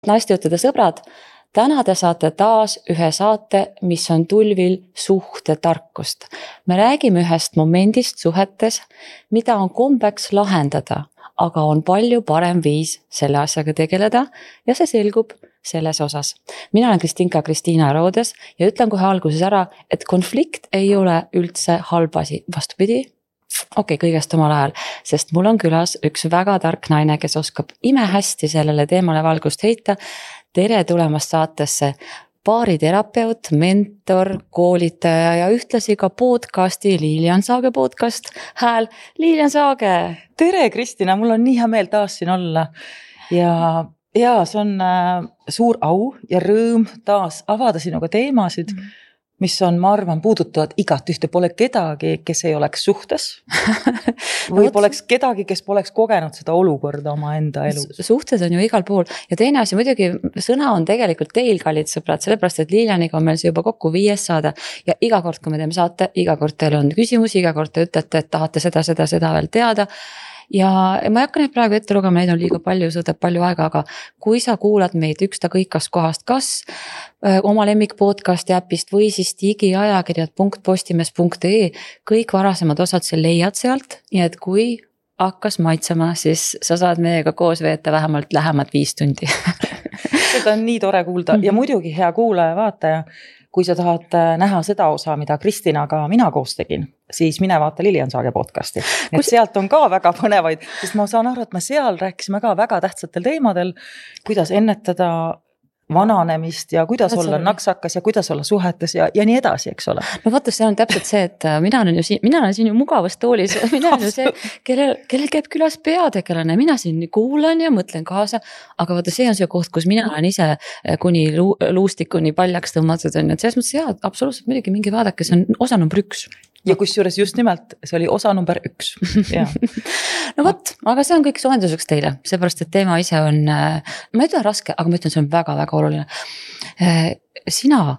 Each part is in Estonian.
naistejuttude sõbrad, täna te saate taas ühe saate, mis on tulvil suhtetarkust. Me räägime ühest momendist suhetes, mida on kombeks lahendada, aga on palju parem viis selle asjaga tegeleda ja see selgub selles osas. Mina olen Kristiina Roodes ja ütlen kohe alguses ära, et konflikt ei ole üldse halb asi, vastupidi. Kõigest omal ajal, sest mul on külas üks väga tark naine, kes oskab imehästi sellele teemale valgust heita. Tere tulemast saatesse, baariterapeut, mentor, koolitaja ja ühtlasi ka podcasti Lilian Saage podcast Hääl. Lilian Saage! Tere Kristina, mul on nii hea meel taas siin olla ja see on suur au ja rõõm taas avada sinuga teemasid, mis on, ma arvan, puudutavad igat ühte, pole kedagi, kes ei oleks suhtes või poleks kedagi, kes poleks kogenud seda olukorda oma enda elus. Suhtes on ju igal pool ja teine asi muidugi sõna on tegelikult teil, kallid sõbrad, sellepärast, et Lilianiga on meil see juba kokku 5. saade ja iga kord, kui me teeme saate, iga kord teil on küsimusi, iga kord te ütlete, et tahate seda veel teada. Ja ma ei hakka neid praegu ette lugema, neid on liiga palju, see võtab palju aega, aga kui sa kuulad meid ükstakõikast kohast, kas oma lemmik podcasti äpist või siis digiajakirjad.postimees.ee, kõik varasemad osad sa leiad sealt, nii et kui hakkas maitsema, siis sa saad meiega koos veeta vähemalt lähemad 5 tundi. Seda on nii tore kuulda ja muidugi hea kuulaja, vaataja, kui sa tahad näha seda osa, mida Kristinaga mina koos tegin, siis mine vaata Lilian Saage podcasti. Sealt on ka väga põnevaid, sest ma saan aru, et me seal rääkisime ka väga tähtsatel teemadel, kuidas ennetada vananemist ja kuidas olla naksakas ja kuidas olla suhetes ja nii edasi, eks ole. No vaata, see on täpselt see, et mina olen siin ju mugavas toolis, mina olen ju see, kellel käib külas peategelane, mina siin kuulan ja mõtlen kaasa, aga vaata, see on see koht, kus mina olen ise kuni luustikuni paljaks tõmmatud, et selles mõttes jah, absoluutselt muidugi mingi vaadake, see on osa number 1. Ja kusjuures just nimelt, see oli osa number 1. No võt, aga see on kõik soojenduseks teile, seepärast, et teema ise on, ma ütlen raske, aga ma ütlen, see on väga-väga oluline. Sina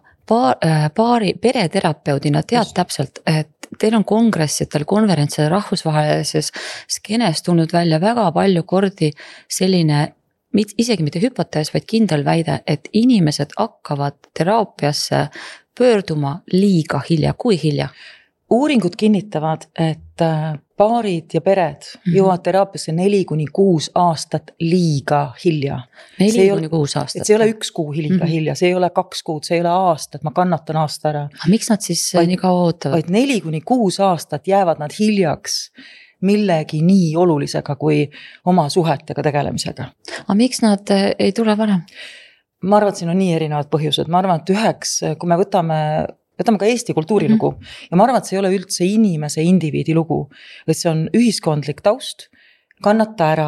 pereterapeudina tead täpselt, et teil on kongressitel, konverentsil, rahvusvahelises skenes tulnud välja väga palju kordi selline, isegi mitte hüpotees, vaid kindel väide, et inimesed hakkavad teraapiasse pöörduma liiga hilja, kui hilja? Uuringud kinnitavad, et paarid ja pered jõuavad teraapiasse 4-6 aastat liiga hilja. 4-6 aastat? See ei ole 1 kuu liiga hilja, see ei ole 2 kuud, see ei ole aastat, ma kannatan aasta ära. Miks nad siis nii kaua ootavad? Vaid 4-6 aastat jäävad nad hiljaks millegi nii olulisega kui oma suhetega tegelemisega. Aga miks nad ei tule varem? Ma arvan, et siin on nii erinevad põhjused. Ma arvan, et kui me võtame ka Eesti kultuurilugu ja ma arvan, et see ei ole üldse inimese indiviidi lugu, et see on ühiskondlik taust, kannata ära,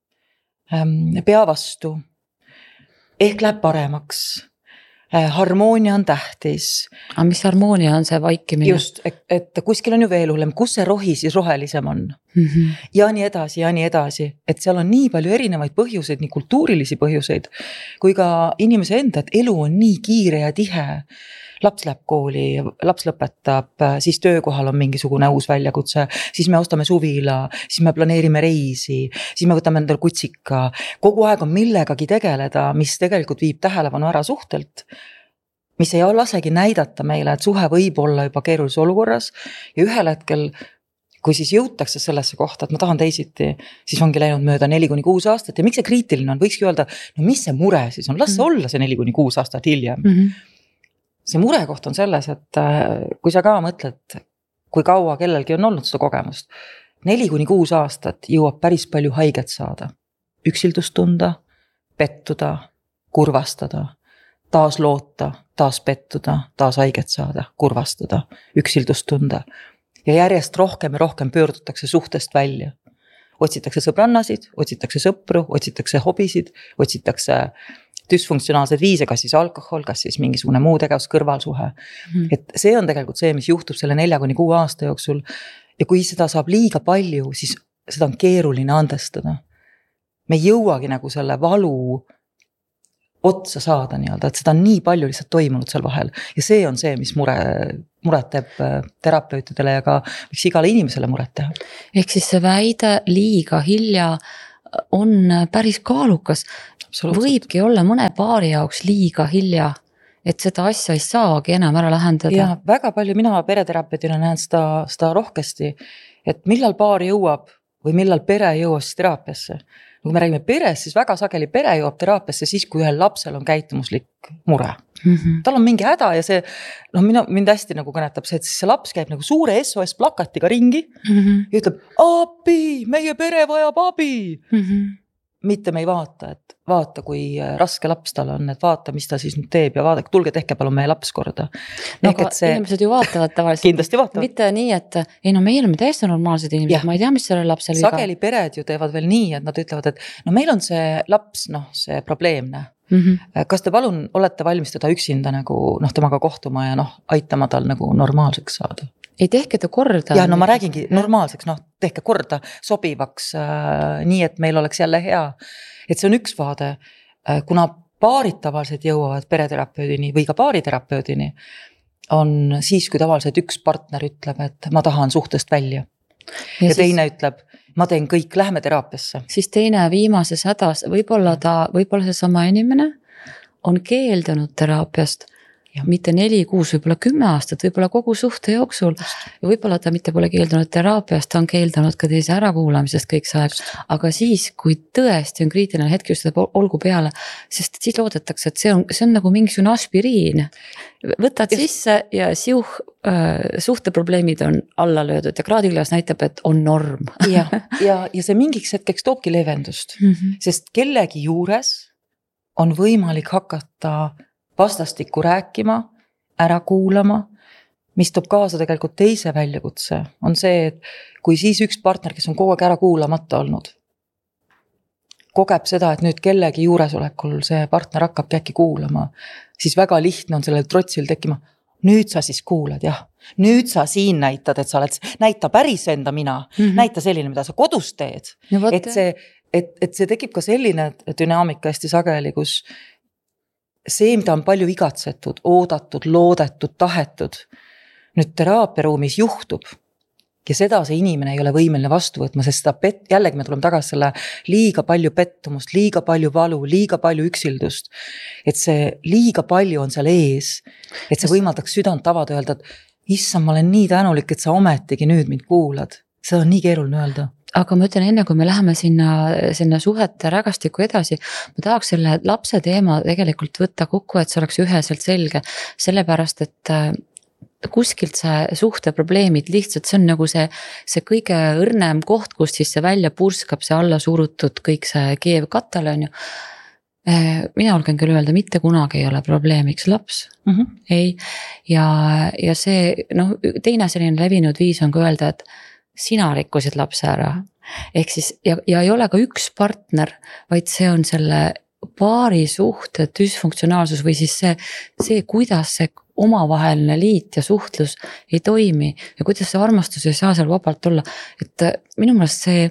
pea vastu, ehk läheb paremaks, harmoonia on tähtis. Aga mis harmoonia on see vaikimine? Just, et kuskil on ju veel hullem, kus see rohi siis rohelisem on ja nii edasi, et seal on nii palju erinevaid põhjuseid, nii kultuurilisi põhjuseid, kui ka inimese enda, et elu on nii kiire ja tihe. Laps läheb kooli, laps lõpetab, siis töökohal on mingisugune uus väljakutse, siis me ostame suvila, siis me planeerime reisi, siis me võtame endale kutsika. Kogu aeg on millegagi tegeleda, mis tegelikult viib tähelepanu ära suhtelt, mis ei lasegi näidata meile, et suhe võib olla juba keerulises olukorras ja ühel hetkel, kui siis jõutakse sellesse kohta, et ma tahan teisiti, siis ongi läinud mööda 4-6 aastat ja miks see kriitiline on, võikski öelda, no mis see mure siis on, las see olla see 4-6 aastat hiljem. See murekoht on selles, et kui sa ka mõtled, kui kaua kellelgi on olnud seda kogemust, 4-6 aastat jõuab päris palju haiget saada, üksildust tunda, pettuda, kurvastada, taas loota, taas pettuda, taas haiget saada, kurvastada, üksildust tunda ja järjest rohkem ja rohkem pöördutakse suhtest välja. Otsitakse sõbrannasid, otsitakse sõpru, otsitakse hobisid, otsitakse düsfunktsionaalsed viise, kas siis alkohol, kas siis mingisugune muu tegevus, kõrvalsuhe. Et see on tegelikult see, mis juhtub selle 4-6 aasta jooksul ja kui seda saab liiga palju, siis seda on keeruline andestada. Me ei jõuagi nagu selle valu otsa saada nii-öelda, et seda on nii palju lihtsalt toimunud seal vahel ja see on see, mis muret teeb terapeutidele ja ka võiks igale inimesele muret teha. Ehk siis see väide liiga hilja on päris kaalukas. Võibki olla mõne paari jaoks liiga hilja, et seda asja ei saagi enam ära lahendada. Ja väga palju mina pereterapeudina näen seda rohkesti, et millal paar jõuab või millal pere jõuab siis teraapiasse. Kui me räägime peres, siis väga sageli pere jõuab teraapiasse siis, kui ühel lapsel on käitumuslik mure. Tal on mingi häda ja see, mind hästi nagu kõnetab see, et see laps käib nagu suure SOS plakatiga ringi ja ütleb, abi, meie pere vajab abi. Mitte me ei vaata, et vaata, kui raske laps tal on, et vaata, mis ta siis nüüd teeb ja vaadake, tulge tehke palun meie laps korda. No aga inimesed ju vaatavad tavaliselt. Kindlasti vaatavad. Mitte nii, et ei no meil on täiesti normaalsed inimesed, ma ei tea, mis selle lapsel viga. Sageli pered ju teevad veel nii, et nad ütlevad, et no meil on see laps, see probleemne. Kas te palun olete valmis teda üksinda nagu temaga kohtuma ja aitama tal nagu normaalseks saada? Ei tehke ta korda. Ja ma räägingi normaalseks, tehke korda sobivaks nii, et meil oleks jälle hea. Et see on üks vaade, kuna paarid tavaliselt jõuavad pereterapeudini või ka paariterapeudini, on siis, kui tavaliselt üks partner ütleb, et ma tahan suhtest välja. Ja teine ütleb, ma teen kõik, lähme teraapiasse. Siis teine viimases hädas, võib-olla see sama inimene on keeldunud teraapiast, mitte 4, 6, võib-olla 10 aastat, võib-olla kogu suhte jooksul. Ja võib-olla ta mitte pole keeldunud teraapiast, ta on keeldunud ka teise ärakuulamisest kõik see aeg. Aga siis, kui tõesti on kriitiline hetk just seda olgu peale, sest siis loodetakse, et see on nagu mingisugune aspiriin. Võtad sisse ja suhteprobleemid on alla löödud ja kraadikülas näitab, et on norm. ja see mingiks hetkeks toobki leevendust, sest kellegi juures on võimalik hakata vastastikku rääkima, ära kuulama, mis toob kaasa tegelikult teise väljakutse, on see, et kui siis üks partner, kes on kogu aeg ära kuulamata olnud, kogeb seda, et nüüd kellegi juuresolekul see partner hakkab äkki kuulama, siis väga lihtne on sellel trotsil tekkima, nüüd sa siis kuulad, jah, nüüd sa siin näitad, et sa oled, näita päris enda mina, näita selline, mida sa kodus teed, et see tekib ka selline dünaamika hästi sageli, kus see, mida on palju igatsetud, oodatud, loodetud, tahetud, nüüd teraapiaruumis juhtub ja seda see inimene ei ole võimeline vastu võtma, sest seda jällegi me tuleme tagasi selle liiga palju pettumust, liiga palju valu, liiga palju üksildust, et see liiga palju on seal ees, et see võimaldaks südant avada öelda, et issand, ma olen nii tänulik, et sa ometigi nüüd mind kuulad, seda on nii keeruline öelda. Aga ma ütlen enne, kui me läheme sinna suhete rägastikku edasi, ma tahaks selle lapse teema tegelikult võtta kokku, et see oleks üheselt selge, sellepärast, et kuskilt see suhteprobleemid lihtsalt, see on nagu see kõige õrnem koht, kus siis see välja purskab, see alla surutud kõik see keev katal on ju. Mina olgen küll öelda, mitte kunagi ei ole probleemiks laps. Ei. Ja see, teine selline levinud viis on ka öelda, et sina rikkusid lapse ära. Ehk siis, ja ei ole ka üks partner, vaid see on selle paari suhte düsfunktsionaalsus või siis see, kuidas see omavaheline liit ja suhtlus ei toimi ja kuidas see armastus ei saa seal vabalt olla. Et minu meelest see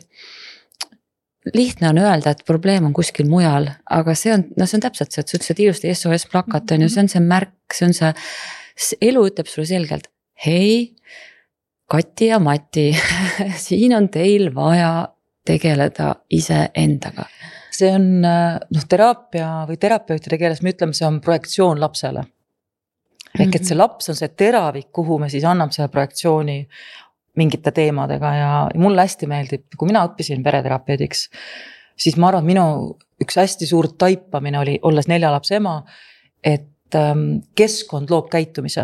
lihtne on öelda, et probleem on kuskil mujal, aga see on täpselt see, et sa ütlesid ilusti SOS plakat on ju, see on see märk, see elu ütleb sulle selgelt, hei, Kati ja Mati, siin on teil vaja tegeleda ise endaga. See on teraapia või terapeutide keeles me ütleme, see on projektsioon lapsele. Ehk et see laps on see teravik, kuhu me siis anname selle projektsiooni mingite teemadega ja mulle hästi meeldib, kui mina õppisin pereterapeudiks, siis ma arvan, minu üks hästi suur taipamine oli, olles 4 lapse ema, et keskkond loob käitumise.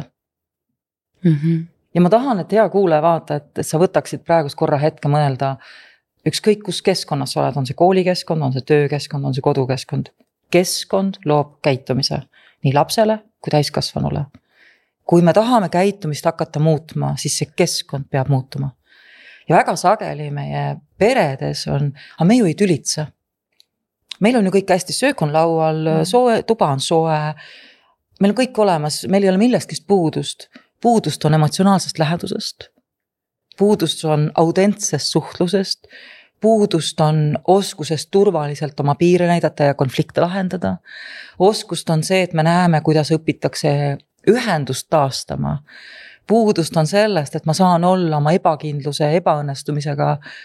Ja ma tahan, et hea kuule vaata, et sa võtaksid praegust korra hetke mõelda, ükskõik kus keskkonnas sa oled, on see koolikeskkond, on see töökeskkond, on see kodukeskkond. Keskkond loob käitumise nii lapsele kui täiskasvanule. Kui me tahame käitumist hakata muutma, siis see keskkond peab muutuma. Ja väga sageli meie peredes on, aga me ju ei tülitse. Meil on ju kõik hästi, söök on laual, tuba on soe, meil on kõik olemas, meil ei ole millestki puudust. Puudust on emotsionaalsest lähedusest, puudust on autentsest suhtlusest, puudust on oskusest turvaliselt oma piire näidata ja konflikte lahendada, oskust on see, et me näeme, kuidas õpitakse ühendust taastama, puudust on sellest, et ma saan olla oma ebakindluse, ebaõnnestumisega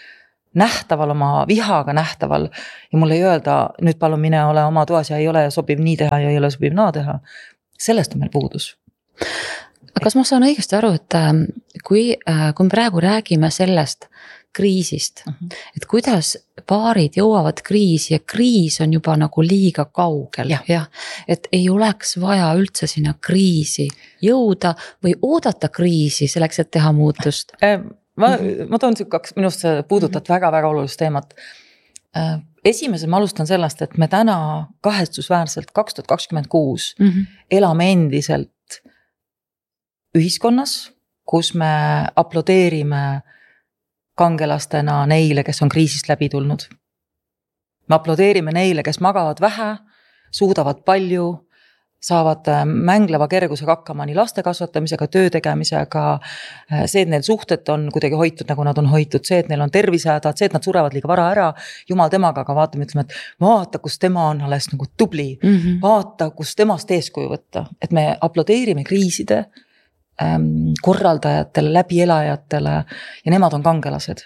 nähtaval, oma vihaga nähtaval ja mulle ei öelda, nüüd palun mine ole oma toas ja ei ole sobiv nii teha ja ei ole sobiv naa teha. Sellest on meil puudus. Kas ma saan õigesti aru, et kui me praegu räägime sellest kriisist, et kuidas paarid jõuavad kriisi ja kriis on juba nagu liiga kaugel, jah, et ei oleks vaja üldse sinna kriisi jõuda või oodata kriisi selleks, et teha muutust? Ma toon kaks, minust puudutat väga-väga olulist teemat. Esimese ma alustan sellest, et me täna kahetsusväärselt 2026 elame endiselt ühiskonnas, kus me aplodeerime kangelastena neile, kes on kriisist läbi tulnud. Me aplodeerime neile, kes magavad vähe, suudavad palju, saavad mängleva kergusega hakkama nii laste kasvatamisega, töö tegemisega, see, et neil suhted on kuidagi hoitud, nagu nad on hoitud, see, et neil on tervisehädad, see, et nad surevad liiga vara ära, jumal temaga, aga vaatame, ütleme, et vaata, kus tema on alles nagu tubli, vaata, kus temast eeskuju võtta, et me aplodeerime kriiside korraldajatele, läbielajatele ja nemad on kangelased.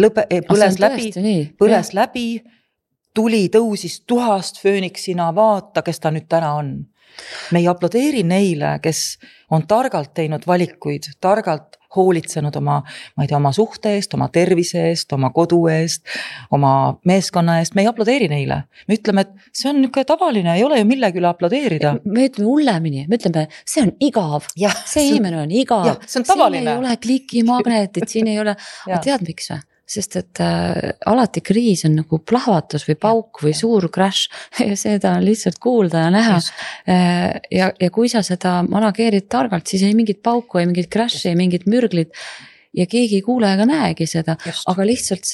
Põles läbi, tuli, tõusis tuhast fööniksina, vaata, kes ta nüüd täna on. Me ei aplodeeri neile, kes on targalt teinud valikuid, targalt hoolitsenud oma suhte eest, oma tervise eest, oma kodu eest, oma meeskonna eest, me ei aplodeeri neile. Me ütleme, et see on niisugune tavaline, ei ole ju millegi üle aplodeerida. Me ütleme hullemini, me ütleme, see on igav, see inimene on igav, see on tavaline. Siin ei ole klikimagnetit, siin ei ole, aga tead miks või? Sest et alati kriis on nagu plahvatus või pauk või suur crash ja seda on lihtsalt kuulda ja näha. Ja kui sa seda manageerid targalt, siis ei mingit pauku, ei mingit crash'i, ei mingit mürglit ja keegi ei kuule ega näegi seda, aga lihtsalt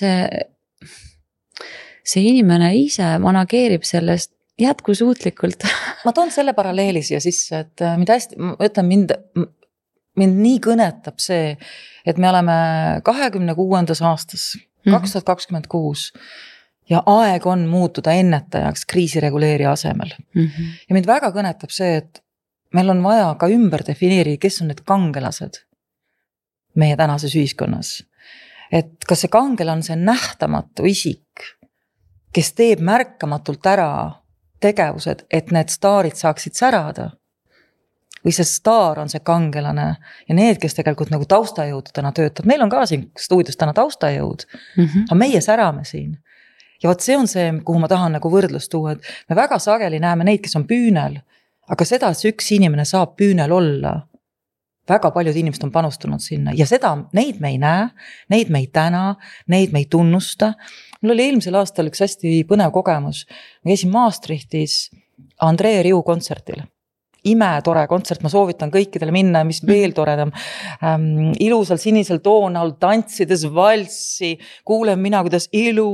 see inimene ise manageerib sellest jätkusuutlikult. Ma toon selle paralleeli siia sisse, et mida hästi, ma ütlen mind nii kõnetab see, et me oleme 26. aastas, 2026 ja aeg on muutuda ennetajaks kriisireguleerija asemel. Ja mind väga kõnetab see, et meil on vaja ka ümber defineerida, kes on need kangelased meie tänases ühiskonnas. Et kas see kangel on see nähtamatu isik, kes teeb märkamatult ära tegevused, et need staarid saaksid särada. Või see staar on see kangelane ja need, kes tegelikult nagu taustajõududena töötab. Meil on ka siin stuudios täna taustajõud, aga meie särame siin. Ja võt see on see, kuhu ma tahan nagu võrdlust tuua, et me väga sageli näeme neid, kes on püünel, aga seda, et üks inimene saab püünel olla, väga paljud inimesed on panustanud sinna ja seda, neid me ei näe, neid me ei täna, neid me ei tunnusta. Mul oli eelmisel aastal üks hästi põnev kogemus. Ma käisin Maastrichtis Andrei Rieu kontsertil. Tore kontsert, ma soovitan kõikidele minna, mis veel toredam. Ilusal sinisel toonal tantsides valssi, kuulen mina, kuidas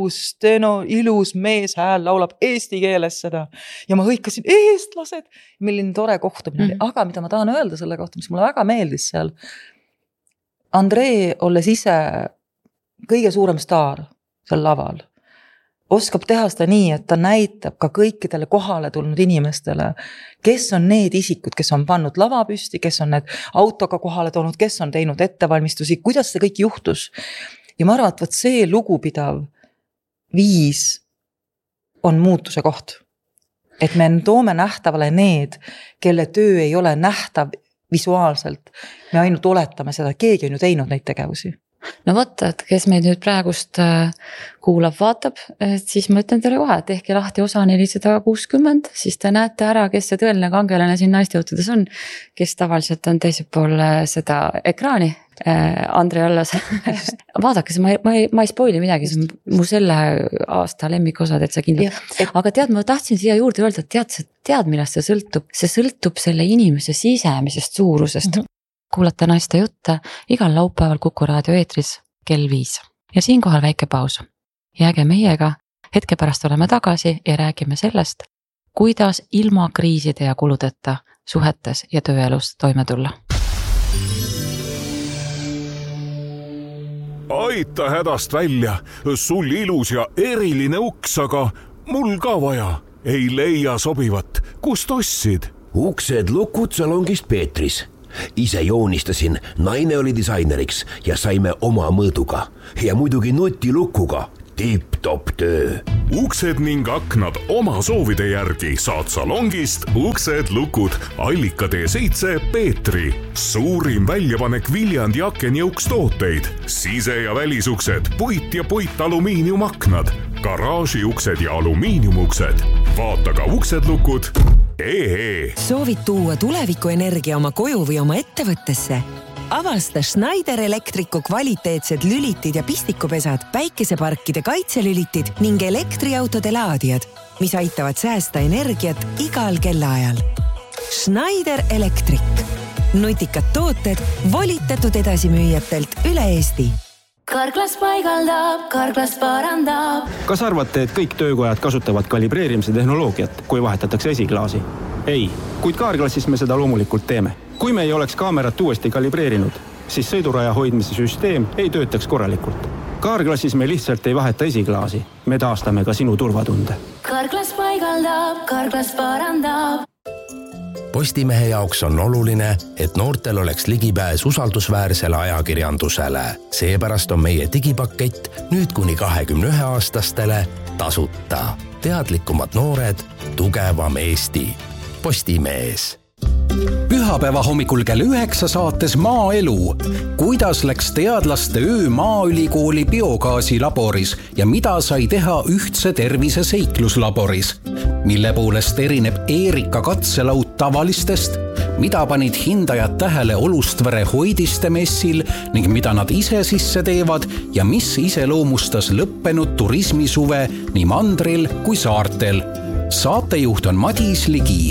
ilus mees hääl laulab eesti keeles seda. Ja ma hõikasin, eestlased, milline tore kohtumine. Aga mida ma tahan öelda selle kohta, mis mulle väga meeldis seal. Andrei, olles ise kõige suurem staar seal laval, oskab teha seda nii, et ta näitab ka kõikidele kohale tulnud inimestele, kes on need isikud, kes on pannud lavapüsti, kes on need autoga kohale toonud, kes on teinud ettevalmistusi, kuidas see kõik juhtus. Ja ma arvan, et see lugupidav viis on muutuse koht. Et me toome nähtavale need, kelle töö ei ole nähtav visuaalselt. Me ainult oletame seda, keegi on ju teinud neid tegevusi. No võtta, et kes meid nüüd praegust kuulab, vaatab, siis ma ütlen teile kohe, et tehke lahti osa 460, siis te näete ära, kes see tõeline kangelane siin naistejõutudes on, kes tavaliselt on teisel pool seda ekraani, Andrei Allas. Vaadake, ma ei spoili midagi, see on mu selle aasta lemmikosad, et sa kindlalt. Aga tead, ma tahtsin siia juurde öelda, et tead, millest see sõltub? See sõltub selle inimese sisemisest suurusest. Kuulate naiste jutte igal laupäeval Kuku raadio eetris kell 5. Ja siinkohal väike paus. Jääge meiega, hetke pärast oleme tagasi ja räägime sellest, kuidas ilma kriiside ja kuludeta suhetes ja tööelus toime tulla. Aita hädast välja, sul ilus ja eriline uks, aga mul ka vaja. Ei leia sobivat, kust ostsid? Uksed lukud salongist Peetris. Ise joonistasin, naine oli disaineriks ja saime oma mõõduga ja muidugi nutilukuga. tipp-topp töö. Uksed ning aknad oma soovide järgi saad salongist Uksed Lukud Allika T7 Peetri. Suurim väljapanek Viljandi akenjõukstooteid. Sise- ja välisuksed, puit ja puitalumiiniumaknad, garaažiuksed ja alumiiniumuksed. Vaata ka Uksed Lukud. Soovid tuua tulevikuenergia oma koju või oma ettevõttesse? Avasta Schneider Electricu kvaliteetsed lülitid ja pistikupesad, päikeseparkide kaitselülitid ning elektriautode laadijad, mis aitavad säästa energiat igal kellaajal. Schneider Electric. Nutikad tooted volitatud edasimüüjatelt üle Eesti. Karklas paigaldab, Karklas parandab. Kas arvate, et kõik töökojad kasutavad kalibreerimise tehnoloogiat, kui vahetatakse esiklaasi? Ei, kuid Karklassis me seda loomulikult teeme. Kui me ei oleks kaamerat uuesti kalibreerinud, siis sõiduraja hoidmise süsteem ei töötaks korralikult. Karklassis me lihtsalt ei vaheta esiklaasi. Me taastame ka sinu turvatunde. Karklas paigaldab, Karklas parandab. Postimehe jaoks on oluline, et noortel oleks ligipääs usaldusväärsele ajakirjandusele. Seepärast on meie digipakett nüüd kuni 21-aastastele tasuta. Teadlikumad noored, tugevam Eesti. Postimees. Pühapäeva hommikul kell 9 saates Maaelu. Kuidas läks teadlaste öö Maaülikooli biogaasilaboris ja mida sai teha ühtse tervise seikluslaboris? Mille poolest erineb Eerika katselaud tavalistest? Mida panid hindajad tähele Olustvere hoidiste messil ning mida nad ise sisse teevad ja mis iseloomustas lõppenud turismisuve nii mandril kui saartel? Saatejuht on Madis Ligi.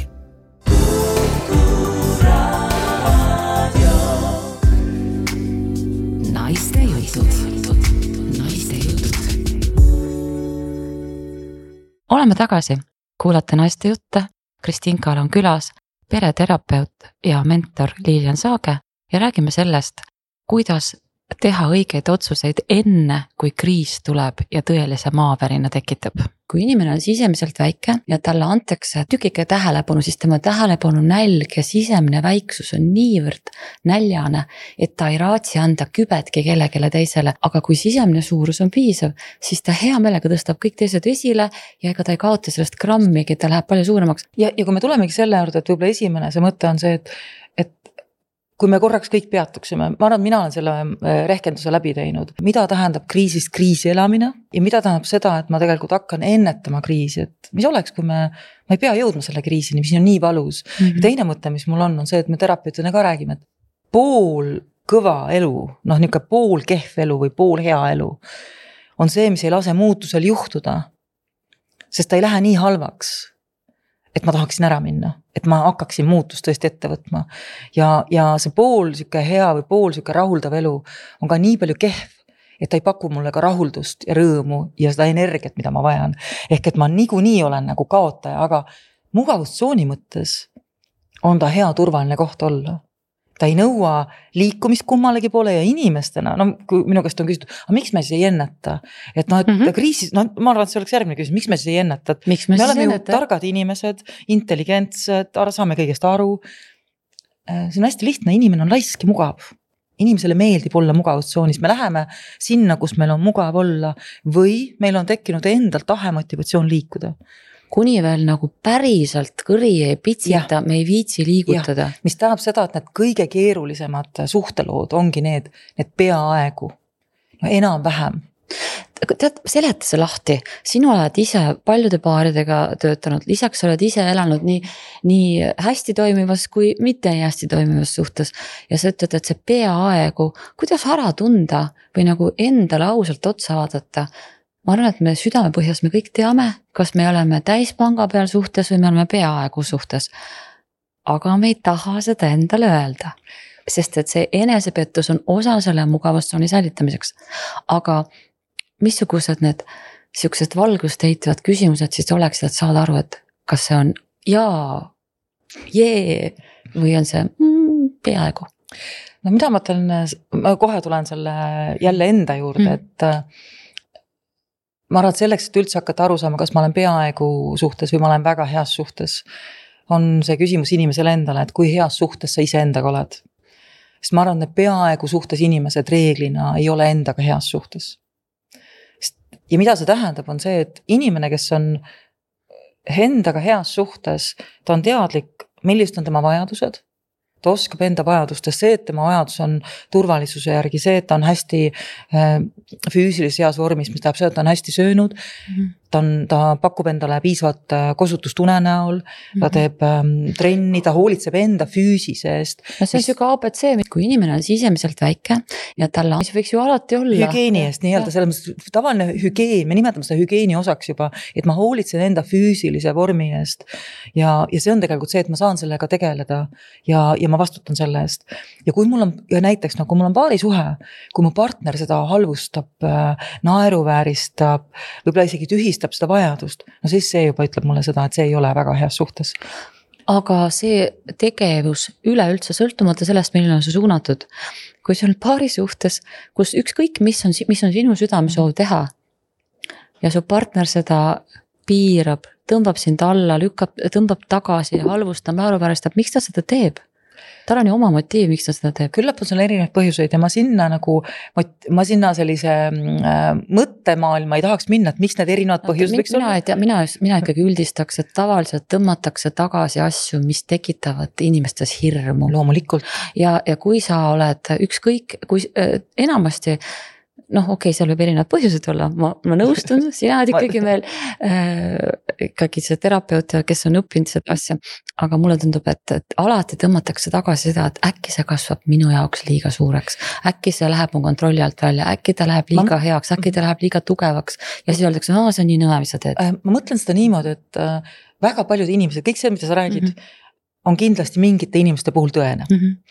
Oleme tagasi. Kuulate naiste jutte. Kristinkal on külas pereterapeut ja mentor Lilian Saage ja räägime sellest, kuidas teha õigeid otsuseid enne, kui kriis tuleb ja tõelise maavärina tekitab. Kui inimene on sisemiselt väike ja talle antakse tükike tähelepanu, siis tema tähelepanu nälg ja sisemine väiksus on niivõrd näljane, et ta ei raatsi anda kübetki kellegele teisele. Aga kui sisemine suurus on piisav, siis ta hea meelega tõstab kõik teised esile ja ega ta ei kaota sellest grammigi, ta läheb palju suuremaks. Ja kui me tulemegi selle juurde, et võib-olla esimene see mõte on see, et kui me korraks kõik peatuksime, ma arvan, mina olen selle rehkenduse läbi teinud. Mida tähendab kriisist kriisi elamine ja mida tähendab seda, et ma tegelikult hakkan ennetama kriisi, et mis oleks, kui ma ei pea jõudma selle kriisini, mis on nii valus. Ja teine mõte, mis mul on see, et me terapeutidena ka räägime, et pool kõva elu, niisugune pool kehv elu või pool hea elu on see, mis ei lase muutusel juhtuda, sest ta ei lähe nii halvaks, et ma tahaksin ära minna, et ma hakkaksin muutust tõesti ette võtma. Ja see pool siuke hea või pool siuke rahuldav elu on ka nii palju kehv, et ta ei paku mulle ka rahuldust ja rõõmu ja seda energiat, mida ma vajan. Ehk et ma niikuinii olen nagu kaotaja, aga mugavustsooni mõttes on ta hea turvaline koht olla. Ta ei nõua liikumist kummalegi poole ja inimestena, kui minu käest on küsitud, miks me siis ei enneta? Et kriisis, ma arvan, et see oleks järgmine küsimus, miks me siis ei enneta? Me oleme ju targad inimesed, intelligentsed, saame kõigest aru. See on hästi lihtne, inimene on laisk ja mugav. Inimesele meeldib olla mugavustsoonis. Me läheme sinna, kus meil on mugav olla või meil on tekkinud endalt tahe motivatsioon liikuda. Kuni veel nagu päriselt kõri ei pitsita, me ei viitsi liigutada. Mis tähendab seda, et need kõige keerulisemad suhtelood ongi need peaaegu, enam vähem. Tead, seleta see lahti. Sinu oled ise paljude paaridega töötanud, lisaks oled ise elanud nii hästi toimivas kui mitte nii hästi toimivas suhtes. Ja sa ütled, et see peaaegu, kuidas ära tunda või nagu endale ausalt otsa vaadata. Ma arvan, et me südamepõhjas me kõik teame, kas me oleme täispanga peal suhtes või me oleme peaaegu suhtes. Aga me ei taha seda endale öelda, sest et see enesepettus on osa selle mugavustsooni säilitamiseks. Aga missugused need siuksed valgust heitvad küsimused siis oleks, et saada aru, et kas see on jaa, jee või on see peaaegu? Mida ma mõtlen, ma kohe tulen selle jälle enda juurde, et ma arvan, et selleks, et üldse hakata aru saama, kas ma olen peaaegu suhtes või ma olen väga heas suhtes, on see küsimus inimesele endale, et kui heas suhtes sa ise endaga oled. Sest ma arvan, et peaaegu suhtes inimesed reeglina ei ole endaga heas suhtes. Sest ja mida see tähendab, on see, et inimene, kes on endaga heas suhtes, ta on teadlik, millised on tema vajadused, ta oskab enda vajadustest, see, et tema vajadus on turvalisuse järgi, see, et ta on hästi füüsilises heas vormis, mis tähendab see, et ta on hästi söönud, ta pakub endale piisavalt kosutustune näol, ta teeb trenni, ta hoolitseb enda füüsise eest. No see on siuke ABC, kui inimene on sisemiselt väike ja tal võiks ju alati olla. Hügieeni eest nii-öelda, selles mõttes tavaline hügieen, me nimetame seda hügieeni osaks juba, et ma hoolitsen enda füüsilise vormi eest ja see on tegelikult see, et ma saan sellega tegeleda ja ma vastutan selle eest. Ja kui mul on, ja näiteks kui mul on paarisuhe, kui mu partner seda halvustab, naeruvääristab, võib-olla isegi tühistab seda vajadust, no siis see juba ütleb mulle seda, et see ei ole väga heas suhtes. Aga see tegevus üleüldse sõltumata sellest, milline on see suunatud, kui see on paari suhtes, kus ükskõik, mis on sinu südamesoov teha ja su partner seda piirab, tõmbab sind alla, tõmbab tagasi, halvustab, naeruvääristab, miks ta seda teeb? Tal on ju oma motiiv, miks ta seda teeb. Küllap on seal erinevaid põhjuseid ja ma sinna sellise mõttemaailma ei tahaks minna, et miks need erinevad põhjused võiks olla. Mina ikkagi üldistaks, et tavaliselt tõmmatakse tagasi asju, mis tekitavad inimestes hirmu. Loomulikult. Ja kui sa oled ükskõik, kui enamasti seal võib erinevad põhjused olla, ma nõustun, sina oled ikkagi meil ikkagi see terapeut, kes on õppinud seda asja, aga mulle tundub, et alati tõmmatakse tagasi seda, et äkki see kasvab minu jaoks liiga suureks, äkki see läheb mu kontrolli alt välja, äkki ta läheb liiga heaks, äkki ta läheb liiga tugevaks ja siis öeldakse, see on nii nõme, mis sa teed. Ma mõtlen seda niimoodi, et väga paljud inimesed, kõik see, mida sa räägid, on kindlasti mingite inimeste puhul tõene.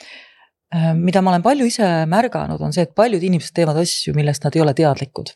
Mida ma olen palju ise märganud, on see, et paljud inimesed teevad asju, millest nad ei ole teadlikud.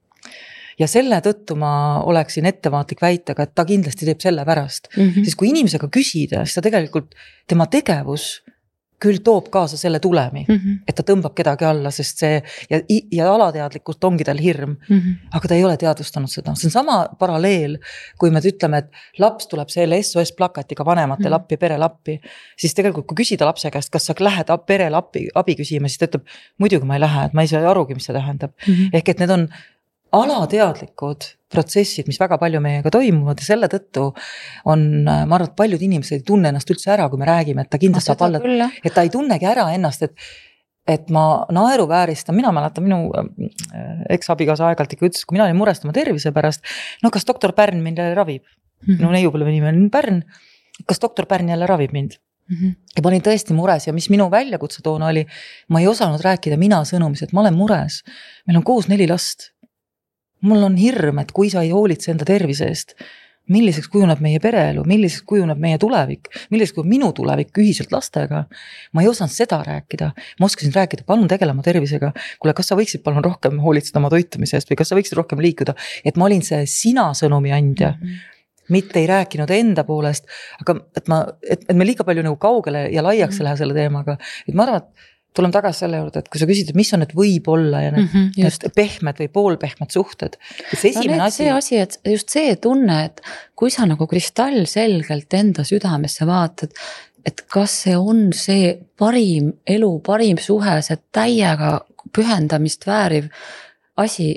Ja selle tõttu ma oleksin ettevaatlik väitega, et ta kindlasti teeb selle pärast. Siis kui inimesega küsida, siis ta tegelikult, tema tegevus küll toob kaasa selle tulemi, et ta tõmbab kedagi alla, sest see ja alateadlikult ongi tal hirm, aga ta ei ole teadvustanud seda. See on sama paralleel, kui me ütleme, et laps tuleb selle SOS plakatiga vanemate lappi, pere lappi, siis tegelikult kui küsida lapse käest, kas sa lähed pere abi küsima, siis ta ütleb, muidugi ma ei lähe, et ma ei saa arugi, mis see tähendab. Ehk et need on alateadlikud protsessid, mis väga palju meiega toimuvad ja selle tõttu on, ma arvan, et paljud inimesed ei tunne ennast üldse ära, kui me räägime, et ta kindlasti saab alla, et ta ei tunnegi ära ennast, et ma naeruvääristan, mina mäletan minu eks-abikaasa aegalt ikka ütles, kui mina olin mures tema tervise pärast, kas doktor Pärn mind jälle ravib? Minu neiupõlve nimi on Pärn, kas doktor Pärn jälle ravib mind? Ja ma olin tõesti mures ja mis minu väljakutse toona oli, ma ei osanud rääkida mina sõnumis, et ma olen mures, meil on koos 4 last. Mul on hirm, et kui sa ei hoolitse enda tervise eest, milliseks kujuneb meie pereelu, milliseks kujuneb meie tulevik, milliseks kujuneb minu tulevik ühiselt lastega. Ma ei osanud seda rääkida, ma oskasin rääkida, palun tegele oma tervisega, kuule, kas sa võiksid palun rohkem hoolitseda oma toitumise eest või kas sa võiksid rohkem liikuda, et ma olin see sina sõnumi andja, mitte ei rääkinud enda poolest, aga et me liiga palju nagu kaugele ja laiaks lähe selle teemaga, et ma arvan, et tuleme tagasi selle juurde, et kui sa küsid, et mis on need võib-olla ja need pehmed või poolpehmed suhted. See asi, et just see tunne, et kui sa nagu kristall selgelt enda südamesse vaatad, et kas see on see parim elu, parim suhe, see täiega pühendamist vääriv asi,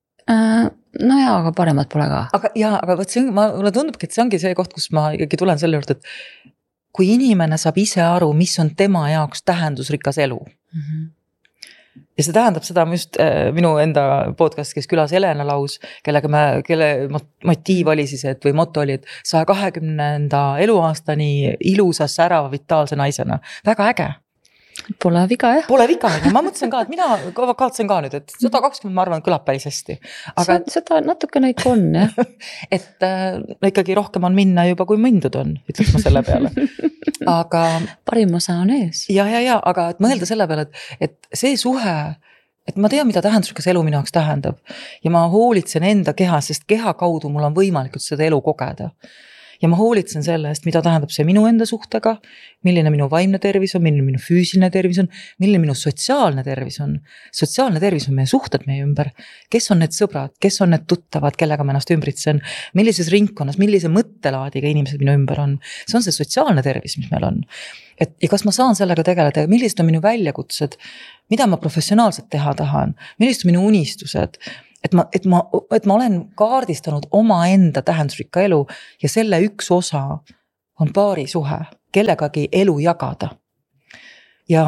aga paremat pole ka. Aga võt see, mulle tundubki, et see ongi see koht, kus ma ikkagi tulen selle juurde, et kui inimene saab ise aru, mis on tema jaoks tähendusrikas elu. Ja see tähendab seda just minu enda podcast, kes külas Helena Laus, kelle motiiv oli siis, või moto oli, et 120. eluaastani ilusa, särava, vitaalse naisena. Väga äge. Pole viga, jah. Pole viga, ma mõtlesin ka, et mina kavatsen ka nüüd, et 120 ma arvan, kõlab päris hästi. Aga seda natukene ikka on, jah. Et ikkagi rohkem on minna juba, kui mindud on, ütleks ma selle peale. Aga parim osa on ees. Ja, aga et mõelda selle peale, et see suhe, et ma tean, mida tähendusrikas elu minu jaoks tähendab ja ma hoolitsen enda kehas, sest keha kaudu mul on võimalikult seda elu kogeda. Ja ma hoolitsen selle eest, mida tähendab see minu enda suhtega, milline minu vaimne tervis on, milline minu füüsiline tervis on, milline minu sotsiaalne tervis on. Sotsiaalne tervis on meie suhted meie ümber. Kes on need sõbrad, kes on need tuttavad, kellega ma ennast ümbritsen, millises ringkonnas, millise mõttelaadiga inimesed minu ümber on. See on see sotsiaalne tervis, mis meil on. Ja kas ma saan sellega tegeleda, millised on minu väljakutsed, mida ma professionaalselt teha tahan, millised on minu unistused, et ma olen kaardistanud omaenda tähendusrikka elu ja selle üks osa on paarisuhe, kellegagi elu jagada. Ja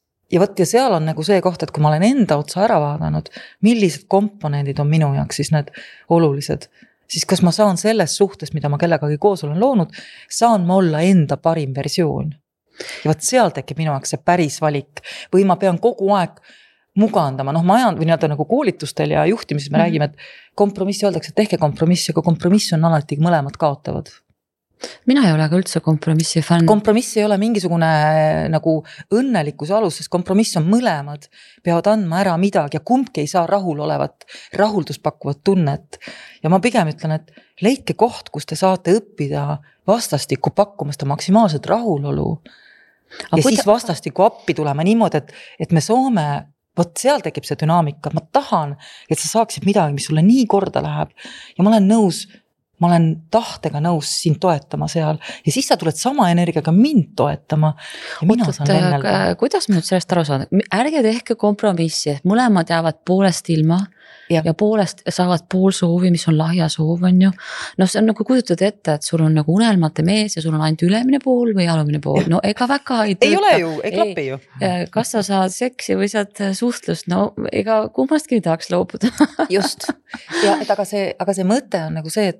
seal on nagu see koht, et kui ma olen enda otsa ära vaadanud, millised komponendid on minu jaoks siis need olulised, siis kas ma saan selles suhtes, mida ma kellegagi koos olen loonud, saan ma olla enda parim versioon. Ja seal tekib minu jaoks see päris valik või ma pean kogu aeg mugandama, ma ajan või nagu koolitustel ja juhtimises me räägime, et kompromissi öeldakse, et tehke kompromissi, aga kompromiss on alati mõlemad kaotavad. Mina ei ole ka üldse kompromissi fänn. Kompromiss ei ole mingisugune nagu õnnelikkuse alus, sest kompromiss on mõlemad, peavad andma ära midagi ja kumbki ei saa rahuldust pakkuvat tunnet. Ja ma pigem ütlen, et leidke koht, kus te saate õppida vastastikku pakkuma seda maksimaalset rahulolu ja siis vastastikku appi tulema niimoodi, et me saame, vot seal tekib see dünaamika, ma tahan, et sa saaksid midagi, mis sulle nii korda läheb ja ma olen tahtega nõus sind toetama seal ja siis sa tuled sama energiaga mind toetama ja mina saan vennelda. Kuidas me nüüd sellest aru saada? Ärge tehke kompromissi, et mõlemad jäävad poolest ilma ja poolest saavad pool soovi, mis on lahja soov, on ju. See on nagu kujutad ette, et sul on nagu unelmate mees ja sul on ainult ülemine pool või alumine pool. No ega väga ei tööta. Ei ole ju, ei klapi ju. Kas sa saad seksi või saad suhtlust? No ega kummastki ei tahaks loobuda. Just. Ja, aga see mõte on nagu see,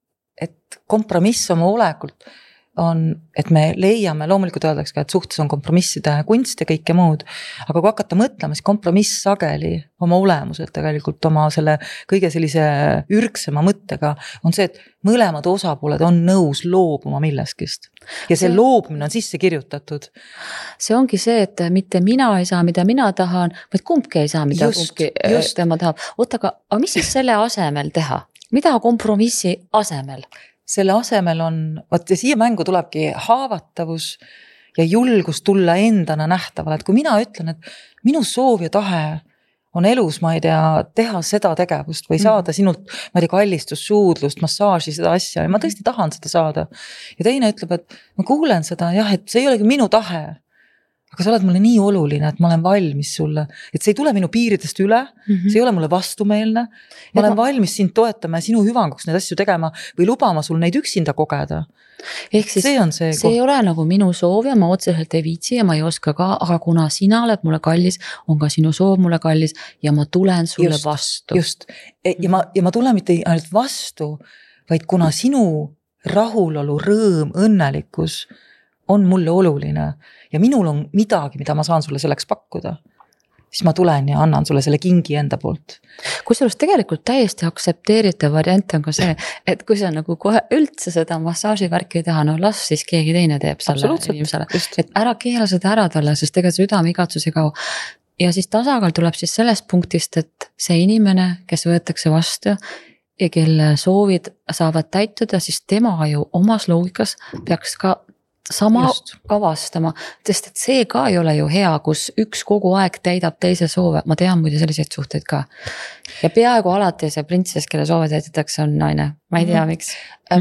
et kompromiss oma olekult on, et me leiame, loomulikult öeldaks ka, et suhtes on kompromisside kunst ja kõike muud, aga kui hakata mõtlema, siis kompromiss sageli oma olemuselt tegelikult oma selle kõige sellise ürgsema mõttega on see, et mõlemad osapooled on nõus loobuma milleskist ja see loobumine on sisse kirjutatud. See ongi see, et mitte mina ei saa, mida mina tahan, vaid kumbki ei saa, mida kumbki tema tahab. Oota, aga mis siis selle asemel teha? Mida kompromissi asemel? Selle asemel on, ja siia mängu tulebki haavatavus ja julgus tulla endana nähtavale, et kui mina ütlen, et minu soov ja tahe on elus, ma ei tea, teha seda tegevust või saada sinult, ma ei tea, kallistust, suudlust, massaaži, seda asja ja ma tõesti tahan seda saada. Ja teine ütleb, et ma kuulen seda, jah, et see ei olegi minu tahe. Aga sa oled mulle nii oluline, et ma olen valmis sulle, et see ei tule minu piiridest üle, see ei ole mulle vastumeelne, ma olen valmis sind toetama ja sinu hüvanguks neid asju tegema või lubama sul neid üksinda kogeda. Ehk siis see ei ole nagu minu soov ja ma otseselt ei viitsi ja ma ei oska ka, aga kuna sina oled mulle kallis, on ka sinu soov mulle kallis ja ma tulen sulle vastu. Just, ja ma tulen mitte ainult vastu, vaid kuna sinu rahulolu, rõõm, õnnelikkus on mulle oluline ja minul on midagi, mida ma saan sulle selleks pakkuda, siis ma tulen ja annan sulle selle kingi enda poolt. Kusjuures tegelikult täiesti aktsepteeritav variant on ka see, et kui sa nagu kohe üldse seda massaaživärki ei taha, no las siis keegi teine teeb selle inimesele. Et ära keela seda ära talle, sest ega see südameigatsus ei kao. Ja siis tasakaal tuleb siis sellest punktist, et see inimene, kes võetakse vastu ja kelle soovid saavad täituda, siis tema ju omas loogikas peaks ka sama kavastama, sest et see ka ei ole ju hea, kus üks kogu aeg täidab teise soove, ma tean muide selliseid suhteid ka. Ja peaaegu alati see printsess, kelle soove täidetakse, on naine, ma ei tea miks.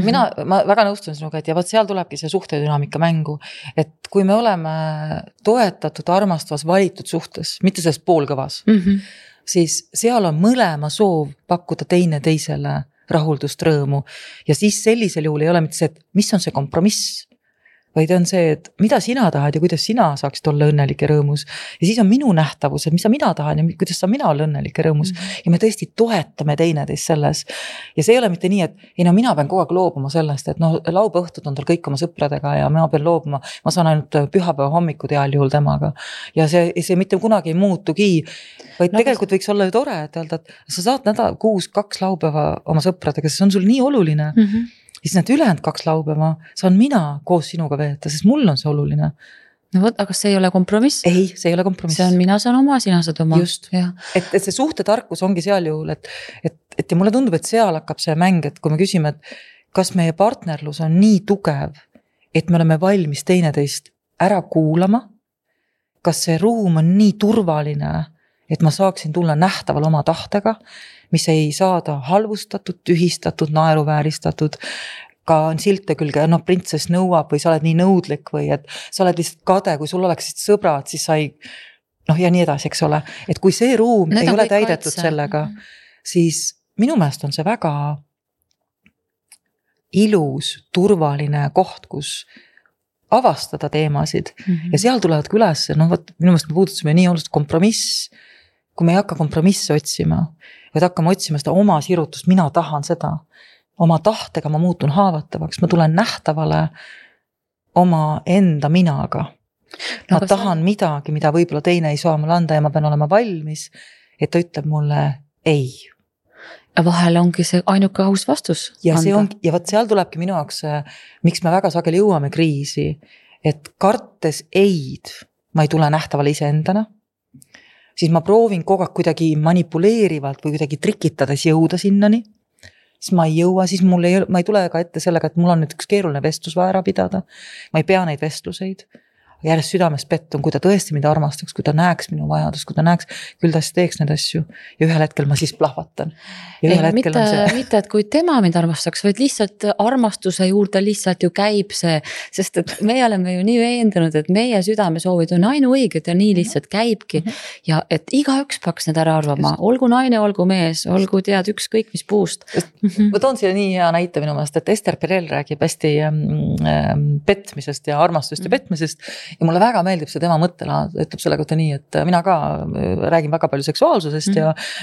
Ma väga nõustun sinuga, et ja võt seal tulebki see suhtedünaamika mängu, et kui me oleme toetatud, armastavas, valitud suhtes, mitte sellest poolkõvas, siis seal on mõlema soov pakkuda teine teisele rahuldust, rõõmu ja siis sellisel juhul ei ole mitte see, et mis on see kompromiss, vaid on see, et mida sina tahad ja kuidas sina saaksid olla õnnelik ja rõõmus. Ja siis on minu nähtavus, et mis mina tahan ja kuidas saan mina olla õnnelik ja rõõmus. Ja me tõesti toetame teineteist selles. Ja see ei ole mitte nii, et mina pean kogu aeg loobuma sellest, et laupäõhtud on tal kõik oma sõpradega ja ma pean loobuma. Ma saan ainult pühapäeva hommikud heal juhul temaga. Ja see mitte kunagi ei muutugi, vaid tegelikult võiks olla ju tore, et öelda, et sa saad kuus 2 laupäeva oma sõpradega, see on sul nii oluline. Siis need ülejäänud 2 laupäeva saan mina koos sinuga veeta, sest mul on see oluline. No võt, aga see ei ole kompromiss? Ei, see ei ole kompromiss. See on mina saan oma, sina saad oma. Just, et see suhtetarkus ongi seal juhul, et ja mulle tundub, et seal hakkab see mäng, et kui me küsime, et kas meie partnerlus on nii tugev, et me oleme valmis teineteist ära kuulama, kas see ruum on nii turvaline, et ma saaksin tulla nähtaval oma tahtega, mis ei saada halvustatud, tühistatud, naeruvääristatud, ka on silte külge, printsess nõuab või sa oled nii nõudlik või et sa oled lihtsalt kade, kui sul oleksid sõbrad, siis sa ei, ja nii edasi, eks ole. Et kui see ruum ei ole täidetud sellega, siis minu meelest on see väga ilus, turvaline koht, kus avastada teemasid ja seal tulevad ka üles, võt, minu meelest me puudutasime nii oluliselt kompromiss, kui me ei hakka kompromisse otsima, vaid hakkame otsima seda oma sirutust, mina tahan seda, oma tahtega ma muutun haavatavaks, ma tulen nähtavale oma enda minaga. Ma tahan midagi, mida võib-olla teine ei saa mulle anda ja ma pean olema valmis, et ta ütleb mulle ei. Ja vahel ongi see ainuke aus vastus. Ja see on, ja võt seal tulebki minu jaoks, miks me väga sageli jõuame kriisi, et kartes eid, ma ei tule nähtavale iseendana, siis ma proovin kogu aeg kuidagi manipuleerivalt või kuidagi trikitades jõuda sinnani, siis ma ei jõua, siis ma ei tule ka ette sellega, et mul on nüüd üks keeruline vestlus vaja ära pidada, ma ei pea neid vestluseid, järjest südamest pettun, kui ta tõesti mida armastaks, kui ta näeks minu vajadust, kui ta näeks, küll ta siis teeks need asju ja ühel hetkel ma siis plahvatan. Mitte, et kui tema mind armastaks, vaid lihtsalt armastuse juurde lihtsalt ju käib see, sest et me oleme ju nii veendunud, et meie südamesoovid on ainuõiged ja nii lihtsalt käibki ja et igaüks peaks need ära arvama, olgu naine, olgu mees, olgu tead ükskõik mis puust. Ma toon siia nii hea näite minu meelest, et Ester Perel räägib hästi petmisest ja armastust ja petmisest ja mulle väga meeldib see tema mõttelaad, ütleb selle kohta nii, et mina ka räägin väga palju seksuaalsusest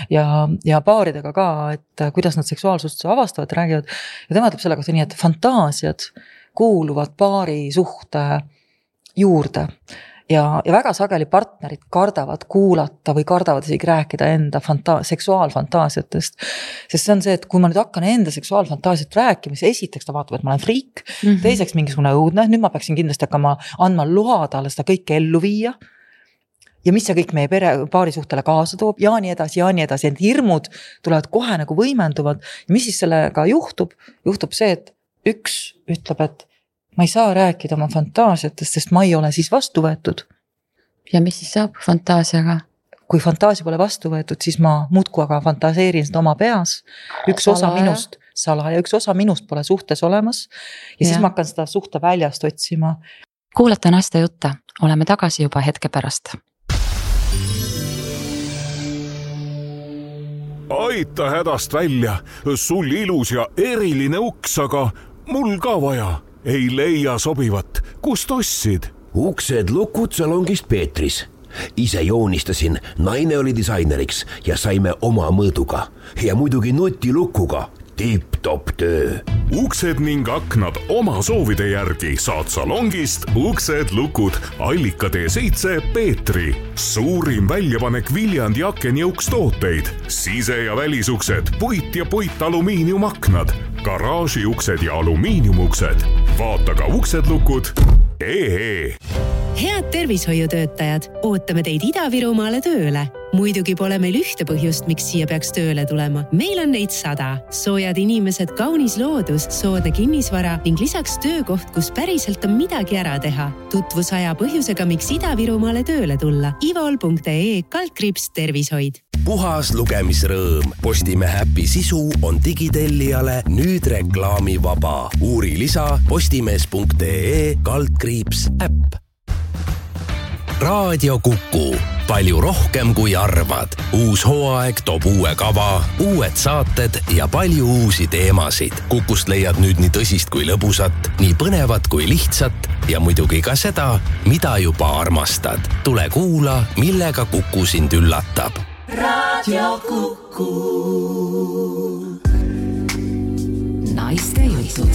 ja paaridega ka, et kuidas nad seksuaalsust avastavad, räägivad ja tema ütleb selle kohta nii, et fantaasiad kuuluvad paari suhte juurde ja väga sageli partnerid kardavad kuulata või kardavad isegi rääkida enda seksuaalfantaasiatest, sest see on see, et kui ma nüüd hakkan enda seksuaalfantaasiat rääkima, siis esiteks ta vaatab, et ma olen friik, teiseks mingisugune õudne, nüüd ma peaksin kindlasti hakkama andma loa talle seda kõike ellu viia ja mis see kõik meie paari suhtele kaasa toob ja nii edasi, et hirmud tulevad kohe nagu võimenduvad ja mis siis sellega juhtub see, et üks ütleb, et ma ei saa rääkida oma fantaasiatest, sest ma ei ole siis vastu võetud. Ja mis siis saab fantaasiaga? Kui fantaasia pole vastu võetud, siis ma muudku aga fantaseerin seda oma peas. Üks osa minust pole suhtes olemas ja siis ma hakkan seda suhte väljast otsima. Kuulata naiste jutte, oleme tagasi juba hetke pärast. Aita hädast välja, sul ilus ja eriline uks, aga mul ka vaja. Ei leia sobivat, kust ostsid? Uksed lukud salongist Peetris. Ise joonistasin, naine oli disaineriks ja saime oma mõõduga. Ja muidugi nutilukuga. Tipp-top töö. Uksed ning aknad oma soovide järgi saad salongist Uksed lukud Allikatee 7 Peetri. Suurim väljavanek Viljandi akenjõuks tooteid. Sise- ja välisuksed, puit ja puitalumiiniumaknad, garaažiuksed ja alumiiniumuksed. Vaata ka Uksed lukud. Head tervishoiutöötajad, ootame teid Ida-Virumaale tööle. Muidugi pole meil ühte põhjust, miks siia peaks tööle tulema. Meil on neid 100. Soojad inimesed, kaunis loodus, soodne kinnisvara ning lisaks töökoht, kus päriselt on midagi ära teha. Tutvusaja põhjusega, miks Ida-Virumaale tööle tulla. ivol.ee/tervishoid. Puhas lugemisrõõm. Postimehe äpi sisu on digitellijale nüüd reklaamivaba. Uuri lisa postimees.ee/äpp. Raadio Kuku. Palju rohkem kui arvad. Uus hooaeg toob uue kava, uued saated ja palju uusi teemasid. Kukust leiad nüüd nii tõsist kui lõbusat, nii põnevat kui lihtsat ja muidugi ka seda, mida juba armastad. Tule kuula, millega Kuku sind üllatab. Raadio Kuku. Naiste jutud.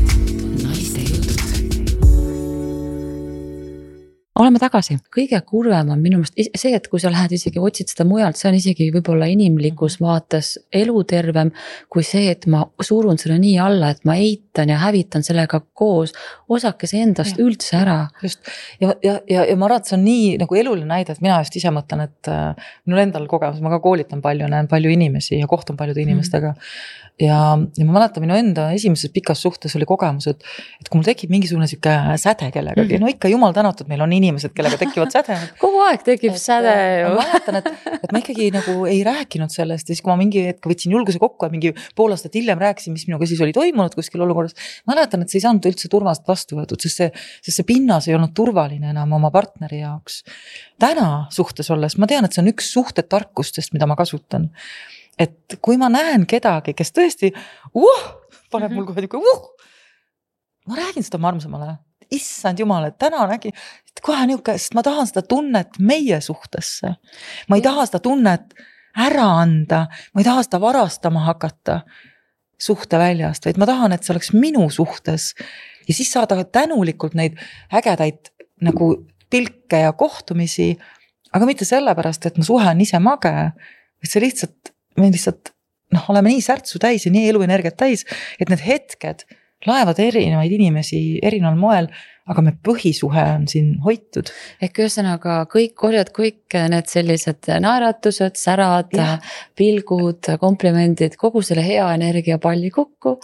Oleme tagasi. Kõige kurvem on minu meelest see, et kui sa lähed isegi otsid seda mujalt, see on isegi võib-olla inimlikus vaates elutervem kui see, et ma surun selle nii alla, et ma eitan ja hävitan sellega koos osakese endast üldse ära. Just. Ja ma arvan, et see on nii nagu eluline näide, et mina just ise mõtlen, et minul endal kogemus, ma ka koolitan palju, näen palju inimesi ja kohtun paljude inimestega. Ja ma mäletan, minu enda esimeses pikas suhtes oli kogemus, et kui mul tekib mingisugune siuke säde kellegagi, no ikka jumal tänatud, meil on inimesed, kellega tekivad säde. Kogu aeg tekib säde ju. Ma mäletan, et ma ikkagi nagu ei rääkinud sellest ja siis, kui ma mingi hetk võtsin julguse kokku ja mingi pool aastat hiljem rääkisin, mis minuga siis oli toimunud kuskil olukorras, ma mäletan, et see ei saanud üldse turvast vastu võetud, sest see pinnas ei olnud turvaline enam oma partneri jaoks. Täna suhtes olles, ma tean, et see on üks suhtetarkustest, mida ma kasutan. et kui ma näen kedagi, kes tõesti paneb mul kohe ma räägin seda oma armsamale, issand jumal, et täna nägin, et kohe niuke, sest ma tahan seda tunnet meie suhtesse. Ma ei taha seda tunnet ära anda, ma ei taha seda varastama hakata suhte väljast, vaid ma tahan, et see oleks minu suhtes ja siis saada tänulikult neid ägedaid nagu pilke ja kohtumisi, aga mitte sellepärast, et mu suhe on ise mage, et see me lihtsalt oleme nii särtsu täis ja nii eluenergiat täis, et need hetked laevad erinevaid inimesi erineval moel, aga me põhisuhe on siin hoitud. Ehk ühesõnaga kõik need sellised naeratused, särad, pilgud, komplimendid, kogu selle hea energia palli kokku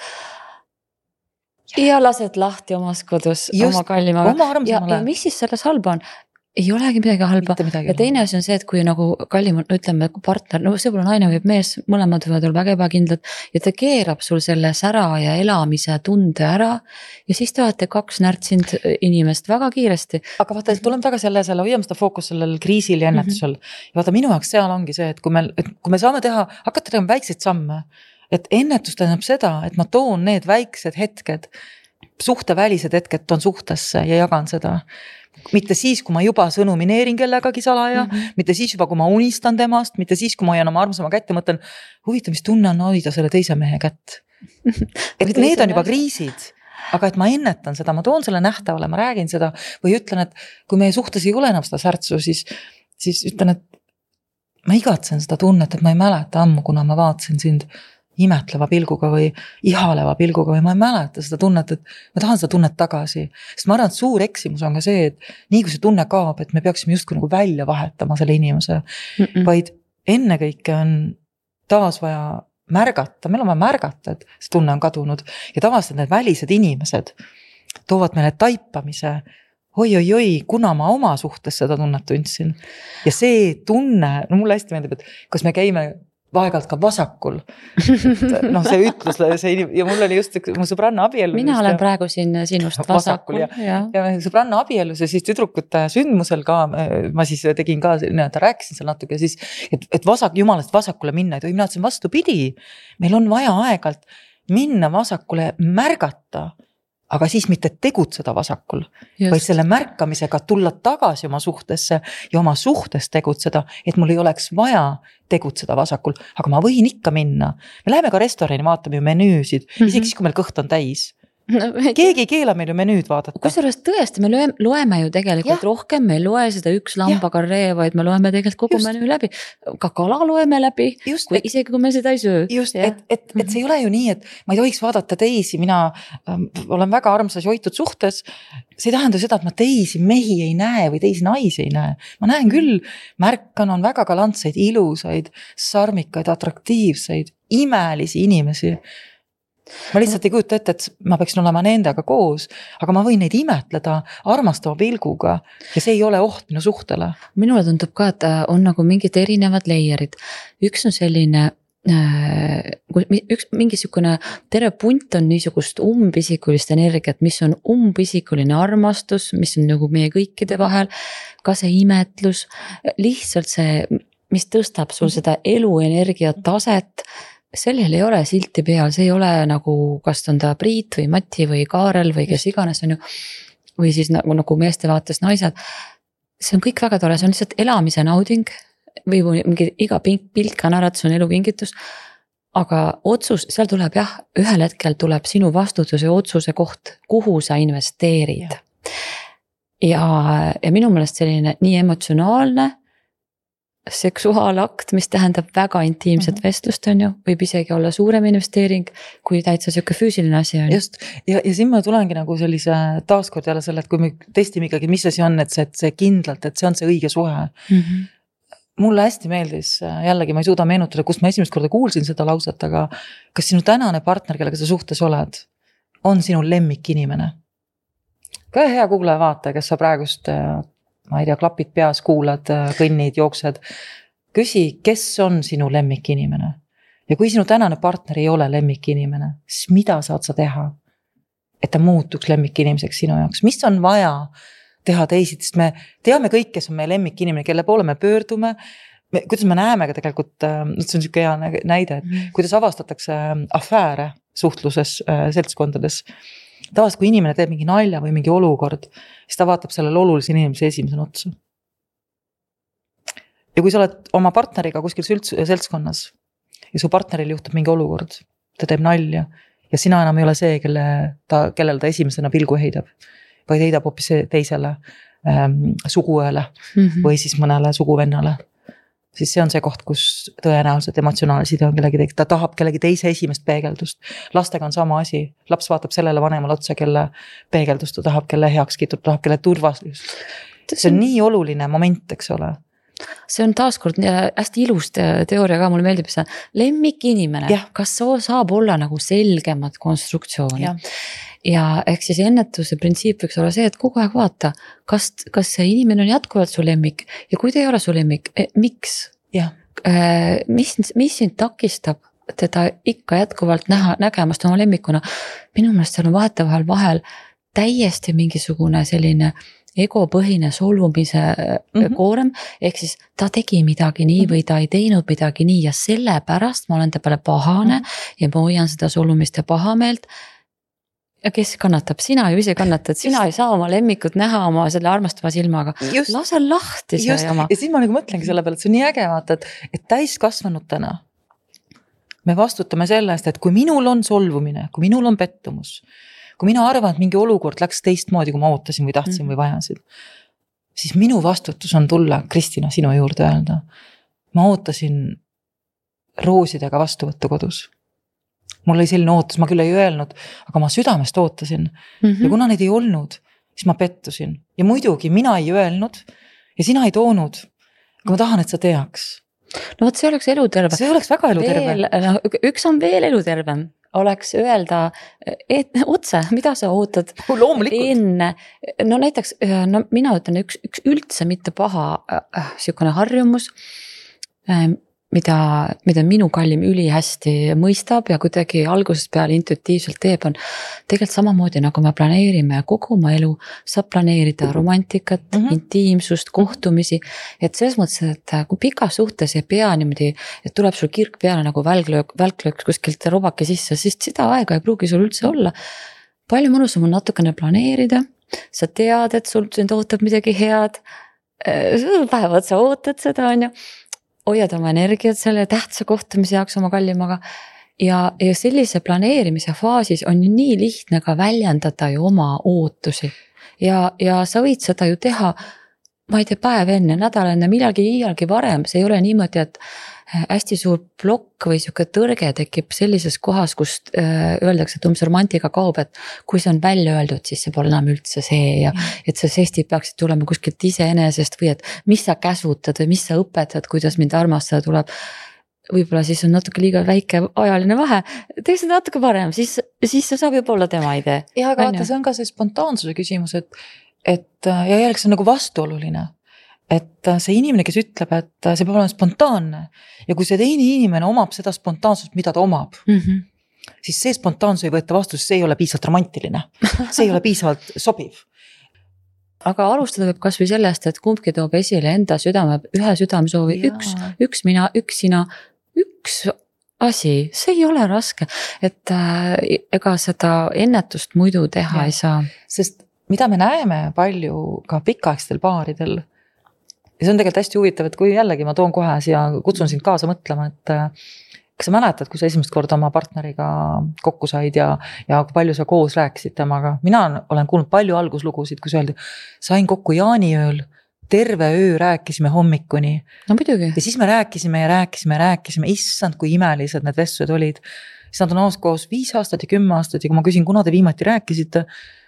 ja lased lahti omas kodus oma kallimaga. Ja mis siis selles halba on? Ei olegi midagi halba. Ja teine asi on see, et kui nagu kallim, ütleme partner, sõbra naine või mees, mõlemad võivad olla väga ebakindlad ja ta keerab sul selle sära ja elamise tunde ära ja siis te olete kaks närtsind inimest väga kiiresti. Aga vaata, tuleme taga selle hoiame seda fookus sellel kriisil ja ennetusel. Ja vaata, minu jaoks seal ongi see, et kui me saame hakata tegema väikseid samme, et ennetus tähendab seda, et ma toon need väiksed hetked, suhtevälised hetked toon suhtesse ja jagan seda. Mitte siis, kui ma juba sõnumineerin kellegagi salaja, mitte siis juba, kui ma unistan temast, mitte siis, kui ma hoian oma armsama kätte, mõtlen, huvitav, mis tunne on hoida selle teise mehe kätt. Et need on juba kriisid, aga et ma ennetan seda, ma toon selle nähtavale, ma räägin seda või ütlen, et kui meie suhtes ei ole enam seda särtsu, siis ütlen, et ma igatsen seda tunnet, et ma ei mäleta ammu, kuna ma vaatasin sind imetleva pilguga või ihaleva pilguga või ma ei mäleta seda tunnet, et ma tahan seda tunnet tagasi. Sest ma arvan, et suur eksimus on ka see, et nii kui see tunne kaob, et me peaksime justkui nagu välja vahetama selle inimese, vaid ennekõike on taas vaja märgata, meil on vaja märgata, et see tunne on kadunud ja tavaliselt need välised inimesed toovad meile taipamise, oi, kuna ma oma suhtes seda tunnet tundsin ja see tunne, mulle hästi meeldib, et kas me käime vaegalt ka vasakul. See ütlus ja mul oli just mu sõbranna abiellus. Mina olen praegu siin sinust vasakul. Ja sõbranna abiellus ja siis tüdrukute sündmusel ka, ma siis tegin ka, rääkisin seal natuke siis, et jumalast vasakule minna, et mina ütlesin vastupidi. Meil on vaja aegalt minna vasakule märgata, aga siis mitte tegutseda vasakul, vaid selle märkamisega tulla tagasi oma suhtesse ja oma suhtes tegutseda, et mul ei oleks vaja tegutseda vasakul, aga ma võin ikka minna. Me läheme ka restorani, vaatame ju menüüsid, isegi kui meil kõht on täis. Keegi ei keela meil ju menüüd vaadata. Kusjuures tõesti, me loeme ju tegelikult rohkem, me ei loe seda üks lambakarree, vaid me loeme tegelikult kogu menüü läbi. Ka kala loeme läbi, isegi kui me seda ei söö. Just, et see ei ole ju nii, et ma ei tohiks vaadata teisi, mina olen väga armsas hoitud suhtes. See ei tähenda seda, et ma teisi mehi ei näe või teisi naisi ei näe. Ma näen küll, märkan on väga galantseid, ilusaid, sarmikaid, atraktiivseid, imelisi inimesi. Ma lihtsalt ei kujuta ette, et ma peaksin olema nendega koos, aga ma võin neid imetleda armastava pilguga ja see ei ole oht minu suhtele. Minule tundub ka, et on nagu mingid erinevad leierid. Üks on selline, mingisugune terve punt on niisugust umbisikulist energiat, mis on umbisikuline armastus, mis on nagu meie kõikide vahel, ka see imetlus, lihtsalt see, mis tõstab sul seda eluenergia taset, sellel ei ole silti peal, see ei ole nagu, kas on ta Priit või Mati või Kaarel või kes iganes on ju, või siis nagu meeste vaates naised. See on kõik väga tore, see on lihtsalt elamise nauding või mingi iga pilt ka naeratus on elukingitus, aga otsus, seal tuleb ühel hetkel tuleb sinu vastutuse ja otsuse koht, kuhu sa investeerid. Ja minu meelest selline nii emotsionaalne seksuaalakt, mis tähendab väga intiimset vestlust on ju, võib isegi olla suurem investeering, kui täitsa siuke füüsiline asi on. Just, ja siin ma tulengi nagu sellise taaskord jälle selle, et kui me testime ikkagi, mis asi on, et see kindlalt, et see on see õige suhe. Mulle hästi meeldis, jällegi ma ei suuda meenutada, kus ma esimest korda kuulsin seda lauset, aga kas sinu tänane partner, kellega sa suhtes oled, on sinu lemmik inimene? Ka hea kuulaja vaata, kes sa praegust ma ei tea, klapid peas, kuulad, kõnnid, jooksed. Küsi, kes on sinu lemmik inimene? Ja kui sinu tänane partner ei ole lemmik inimene, siis mida saad sa teha, et ta muutuks lemmik inimeseks sinu jaoks? Mis on vaja teha teised? Sest me teame kõik, kes on meie lemmik inimene, kelle poole me pöördume, kuidas me näeme ka tegelikult, see on siuke hea näide, et kuidas avastatakse afääre suhtluses seltskondades. Tavaliselt, kui inimene teeb mingi nalja või mingi olukord, siis ta vaatab sellele olulise inimese esimesena otsa. Ja kui sa oled oma partneriga kuskil seltskonnas ja su partneril juhtub mingi olukord, ta teeb nalja ja sina enam ei ole see, kellel ta esimesena pilgu heidab, vaid heidab hoopis teisele suguõele või siis mõnele suguvennale, siis see on see koht, kus tõenäoliselt emotsionaalne side on kellegi teist, ta tahab kellegi teise esimest peegeldust. Lastega on sama asi, laps vaatab sellele vanemale otsa, kelle peegeldust ta tahab, kelle heakskiitud, tahab kelle turvalisust. See on nii oluline moment, eks ole. See on taaskord hästi ilus teooria ka, mulle meeldib see lemmik inimene, kas saab olla nagu selgemat konstruktsiooni. Ja ehk siis ennetuse printsiip võiks olla see, et kogu aeg vaata, kas see inimene on jätkuvalt su lemmik ja kui ta ei ole su lemmik, miks? Mis sind takistab teda ikka jätkuvalt nägemast oma lemmikuna? Minu meelest seal on vahel täiesti mingisugune selline egopõhine solvumise koorem, ehk siis ta tegi midagi nii või ta ei teinud midagi nii ja sellepärast ma olen ta peale pahane ja ma hoian seda solvumist ja pahameelt. Ja kes kannatab? Sina ju ise kannatad, sina ei saa oma lemmikut näha oma selle armastava silmaga. Lase lahti see oma. Ja siis ma nagu mõtlengi selle peale, et see on nii äge vaata, et täiskasvanutena me vastutame selle eest, et kui minul on solvumine, kui minul on pettumus, kui mina arvan, et mingi olukord läks teistmoodi, kui ma ootasin või tahtsin või vajasin, siis minu vastutus on tulla, Kristina, sinu juurde öelda. Ma ootasin roosidega vastuvõttu kodus. Mul oli selline ootus, ma küll ei öelnud, aga ma südamest ootasin. Ja kuna neid ei olnud, siis ma pettusin. Ja muidugi mina ei öelnud ja sina ei toonud, aga ma tahan, et sa teaks. No võt, see oleks eluterve. See oleks väga eluterve. Üks on veel elutervem. Oleks öelda otse, mida sa ootad enne. No näiteks, mina ütlen üks üldse mitte paha sihukene harjumus, mida minu kallim üli hästi mõistab ja kuidagi algusest peale intuitiivselt teeb, on tegelikult samamoodi, nagu me planeerime kogu oma elu, saab planeerida romantikat, intiimsust, kohtumisi, et selles mõttes, et kui pikas suhtes ei pea niimoodi, et tuleb sul kirk peale nagu välklöök kuskilt robake sisse, siis seda aega ei pruugi sul üldse olla. Palju mõnusam on natukene planeerida, sa tead, et sul ootab midagi head, päevad sa ootad seda, on ju, hoiad oma energiat selle tähtsa kohtumise jaoks oma kallimaga ja sellise planeerimise faasis on ju nii lihtne ka väljendada ju oma ootusi ja sa võid seda ju teha, ma ei tea, päev enne, nädal enne, iialgi varem, see ei ole niimoodi, et hästi suur plokk või siuke tõrge tekib sellises kohas, kust öeldakse, et romantika kaob, et kui see on välja öeldud, siis see pole enam üldse see ja et see sestid peaksid tulema kuskilt iseenesest või et mis sa käsutad või mis sa õpetad, kuidas mind armastada tuleb. Võib-olla siis on natuke liiga väike ajaline vahe, tee seda natuke varem, siis see saab juba olla tema idee. Ja aga vaata, see on ka see spontaansuse küsimus, et ja jällegi see on nagu vastuoluline. Et see inimene, kes ütleb, et see peab olema spontaanne ja kui see teine inimene omab seda spontaansust, mida ta omab, siis see spontaansus ei võeta vastu, see ei ole piisavalt romantiline, see ei ole piisavalt sobiv. Aga alustada võib kas või sellest, et kumbki toob esile enda ühe südamesoovi, üks mina, üks sina, üks asi, see ei ole raske, et ega seda ennetust muidu teha ei saa. Sest mida me näeme palju ka pikaaegstel paaridel, ja see on tegelikult hästi huvitav, et kui jällegi ma toon kohe siia, kutsun sind kaasa mõtlema, et kas sa mäletad, kui sa esimest korda oma partneriga kokku said ja kui palju sa koos rääkisid temaga. Mina olen kuulnud palju alguslugusid, kus öeldi, sain kokku jaaniööl, terve öö rääkisime hommikuni. No muidugi. Ja siis me rääkisime, issand, kui imelised need vestlused olid. Siis nad on koos 5 aastat ja 10 aastat ja kui ma küsin, kuna te viimati rääkisite,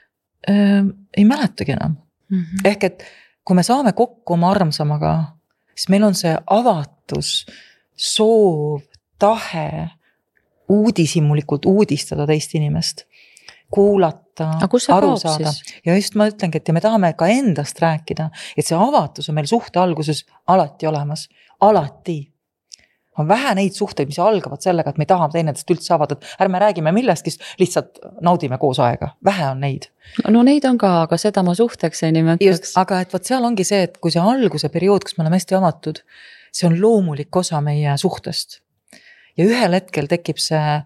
ei mäletagi enam. Ehk et kui me saame kokku oma armsamaga, siis meil on see avatus, soov, tahe uudishimulikult uudistada teist inimest, kuulata, aru saada. Ja just ma ütlengi, et me tahame ka endast rääkida, et see avatus on meil suhte alguses alati olemas. Alati. On vähe neid suhteid, mis algavad sellega, et me tahame teinedest üldse avada, et ärme räägime millestki, lihtsalt naudime koos aega. Vähe on neid. No neid on ka, aga seda ma suhteks ei nimetaks. Just, aga et võt seal ongi see, et kui see alguse periood, kus me oleme hästi avatud, see on loomulik osa meie suhtest. Ja ühel hetkel tekib see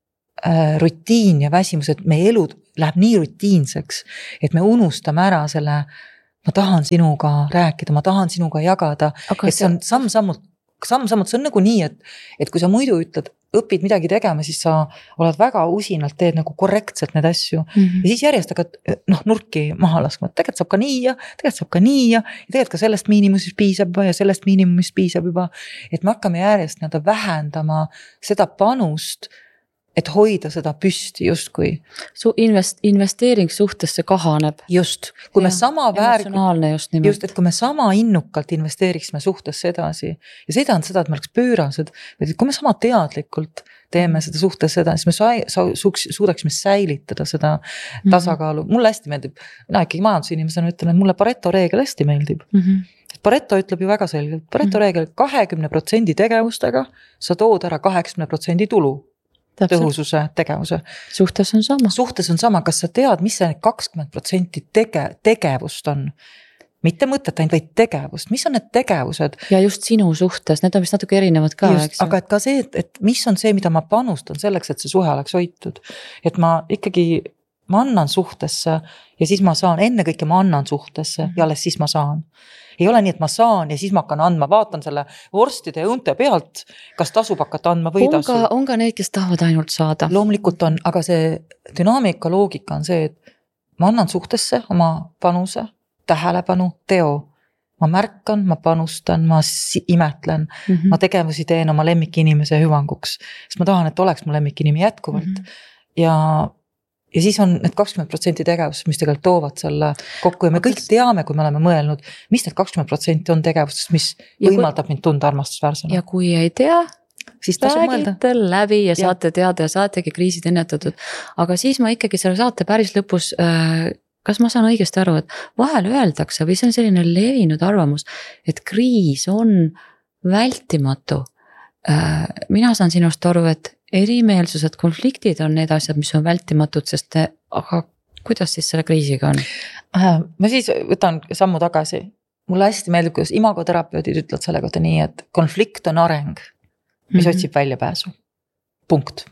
rutiin ja väsimus, et meie elu läheb nii rutiinseks, et me unustame ära selle, ma tahan sinuga rääkida, ma tahan sinuga jagada, et see on samm-sammult, see on nagu nii, et kui sa muidu ütled, õpid midagi tegema, siis sa oled väga usinalt, teed nagu korrektselt need asju ja siis järjest hakkad nurki maha laskma, et tegelikult saab ka nii ja tegelikult saab ka nii ja tegelikult ka sellest miinimumist piisab ja sellest miinimumist piisab juba, et me hakkame järjest vähendama seda panust, et hoida seda püsti justkui. Su investeering suhtesse kahaneb. Just, kui me sama just, et kui me sama innukalt investeeriksime suhtesse edasi ja see tähendab seda, et me oleks pöörased, et kui me sama teadlikult teeme seda suhtesse edasi, siis me suudaksime säilitada seda tasakaalu. Mulle hästi meeldib, mina ikkagi majandusinimesena ütlen, et mulle Pareto reegel hästi meeldib. Pareto ütleb ju väga selgelt, Pareto reegel 20% tegevustega sa tood ära 80% tulu. Tõhususe tegevuse. Suhtes on sama. Suhtes on sama, kas sa tead, mis see 20% tegevust on? Mitte mõtet ainult, vaid tegevust. Mis on need tegevused? Ja just sinu suhtes, need on vist natuke erinevad ka. Just, aga et ka see, et mis on see, mida ma panustan selleks, et see suhe oleks hoitud. Et ma ikkagi, ma annan suhtesse ja siis ma saan, enne kõike ma annan suhtesse ja alles siis ma saan. Ei ole nii, et ma saan ja siis ma hakkan andma, vaatan selle vorstide ja õunte pealt, kas tasub hakata andma või tasu. On ka need, kes tahavad ainult saada. Loomulikult on, aga see dünaamika loogika on see, et ma annan suhtesse oma panuse, tähelepanu, teo. Ma märkan, ma panustan, ma imetlen, ma tegevusi teen oma lemmikinimese hüvanguks, sest ma tahan, et oleks mu lemmikinimi jätkuvalt ja siis on need 20% tegevust, mis tegelikult toovad selle kokku ja me kõik teame, kui me oleme mõelnud, mis need 20% on tegevustest, mis võimaldab mind tunda armastusväärsena. Ja kui ei tea, siis räägite läbi ja saate teada ja saategi kriisid ennetatud. Aga siis ma ikkagi selle saate päris lõpus, kas ma saan õigesti aru, et vahel öeldakse või see on selline levinud arvamus, et kriis on vältimatu. Mina saan sinust aru, et erimeelsused, konfliktid on need asjad, mis on vältimatud, sest aga kuidas siis selle kriisiga on? Ma siis võtan sammu tagasi. Mulle hästi meeldib, kuidas imagoterapeudid ütlevad selle kohta nii, et konflikt on areng, mis otsib väljapääsu. Punkt.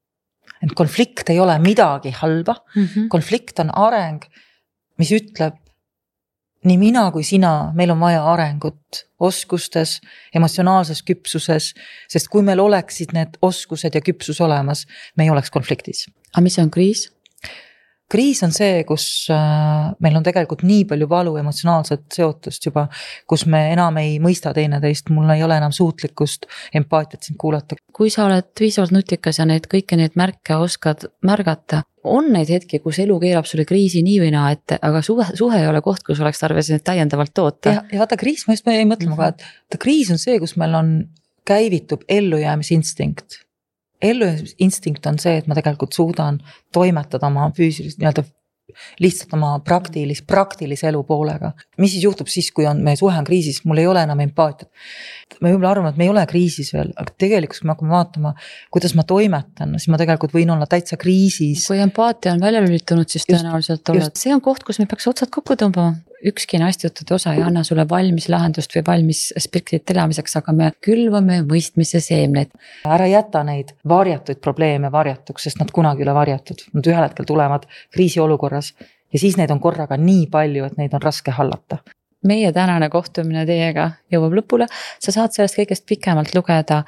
Et konflikt ei ole midagi halba. Konflikt on areng, mis ütleb, nii mina kui sina, meil on vaja arengut oskustes, emotsionaalses küpsuses, sest kui meil oleksid need oskused ja küpsus olemas, me ei oleks konfliktis. Aga mis on kriis? Kriis on see, kus meil on tegelikult nii palju valu emotsionaalset seotust juba, kus me enam ei mõista teineteist, mul ei ole enam suutlikkust empaatiat sind kuulata. Kui sa oled viisavalt nutikas ja kõiki neid märke oskad märgata, on neid hetki, kus elu keerab sulle kriisi nii või naa ette, aga suhe ei ole koht, kus oleks tarvis neid täiendavalt toota. Ja vaata, kriis, ma just ei mõtle muga, et kriis on see, kus meil on käivitub ellujäämisinstinkt. Ellujäämisinstinkt on see, et ma tegelikult suudan toimetada oma füüsilist, lihtsalt oma praktilise elu poolega. Mis siis juhtub siis, kui meie suhe on kriisis, mul ei ole enam empaatiat. Me võib-olla arvame, et me ei ole kriisis veel, aga tegelikult, kui me hakkame vaatama, kuidas ma toimetan, siis ma tegelikult võin olla täitsa kriisis. Kui empaatia on välja lülitunud, siis tõenäoliselt oled. See on koht, kus me peaks otsad kokku tõmbama. Ükski naistejuttude osa ei anna sulle valmis lahendust või valmis spektit elamiseks, aga me külvame mõistmise seemneid. Ära jäta neid varjatuid probleeme varjatuks, sest nad kunagi üle varjatud. Nad ühel hetkel tulevad kriisiolukorras ja siis neid on korraga nii palju, et neid on raske hallata. Meie tänane kohtumine teiega jõuab lõpule. Sa saad sellest kõigest pikemalt lugeda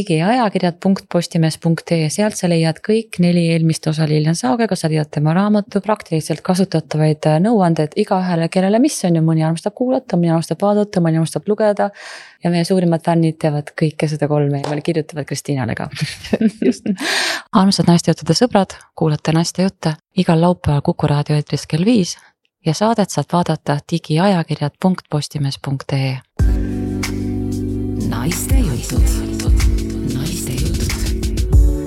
digiajakirjad.postimees.ee. Sealt sa leiad kõik 4 eelmist osa Lilian Saagega, sa leiad tema raamatu, praktiliselt kasutatavaid nõuanded igahele, kellele mis on ju, mõni armastab kuulata, mõni armastab vaadata, mõni armastab lugeda ja meie suurimad fännid teevad kõike seda 3 ja kirjutavad Kristiinale ka. Armsad naistejuttude sõbrad, kuulate naiste jutte igal laupäeval Kuku raadio eetris kell 5 ja saadet saad vaadata digiajakirjad.postimees.ee. Naiste jutud. Naiste jutud.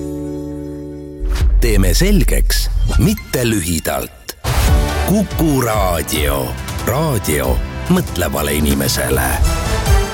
Teeme selgeks, mitte lühidalt. Kuku raadio. Raadio mõtlevale inimesele.